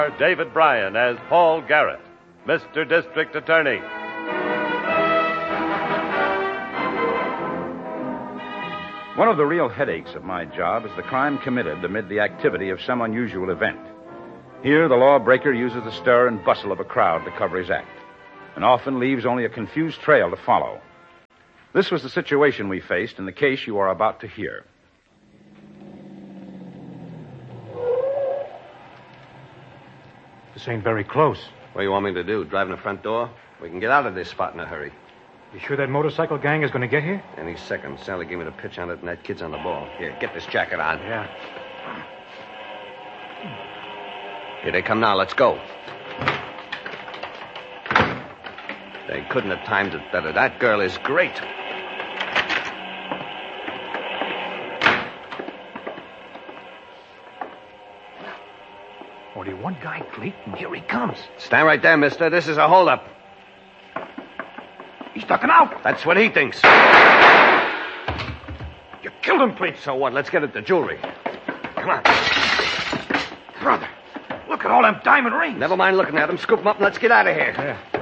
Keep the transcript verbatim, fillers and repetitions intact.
David Bryan as Paul Garrett, Mister District Attorney. One of the real headaches of my job is the crime committed amid the activity of some unusual event. Here, the lawbreaker uses the stir and bustle of a crowd to cover his act, and often leaves only a confused trail to follow. This was the situation we faced in the case you are about to hear. This ain't very close. What do you want me to do? Drive in the front door? We can get out of this spot in a hurry. You sure that motorcycle gang is going to get here? Any second. Sally gave me the pitch on it, and that kid's on the ball. Here, get this jacket on. Yeah. Here they come now. Let's go. They couldn't have timed it better. That girl is great. Only one guy, Cleet, and here he comes. Stand right there, mister. This is a holdup. He's ducking out. That's what he thinks. You killed him, Cleet. So what? Let's get at the jewelry. Come on. Brother, look at all them diamond rings. Never mind looking at them. Scoop them up and let's get out of here. Yeah.